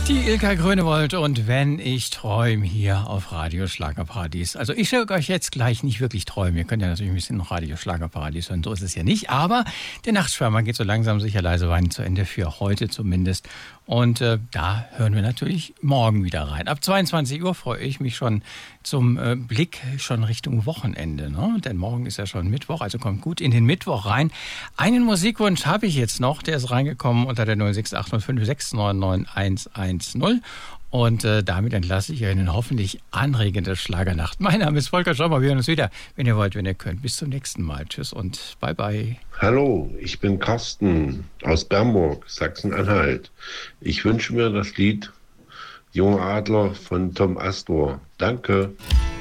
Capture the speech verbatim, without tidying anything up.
Die Ilka Grönewold und Wenn ich träume hier auf Radio Schlagerparadies. Also ich schicke euch jetzt gleich nicht wirklich träumen. Ihr könnt ja natürlich ein bisschen noch Radio Schlagerparadies hören, so ist es ja nicht. Aber der Nachtschwärmer geht so langsam sicher leise weinen zu Ende, für heute zumindest. Und äh, da hören wir natürlich morgen wieder rein. Ab zweiundzwanzig Uhr freue ich mich schon zum äh, Blick schon Richtung Wochenende. Ne? Denn morgen ist ja schon Mittwoch, also kommt gut in den Mittwoch rein. Einen Musikwunsch habe ich jetzt noch, der ist reingekommen unter der null sechs acht null fünf sechs neun neun eins eins null. Und äh, damit entlasse ich euch in eine hoffentlich anregende Schlagernacht. Mein Name ist Volker Schaumer. Wir hören uns wieder, wenn ihr wollt, wenn ihr könnt. Bis zum nächsten Mal. Tschüss und bye bye. Hallo, ich bin Carsten aus Bernburg, Sachsen-Anhalt. Ich wünsche mir das Lied Junger Adler von Tom Astor. Danke.